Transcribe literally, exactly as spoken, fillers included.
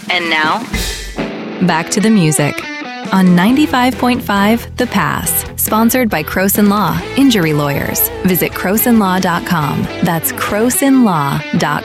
And now, back to the music on ninety-five point five The Pass. Sponsored by Croson Law, Injury Lawyers. Visit croson law dot com. That's croson law dot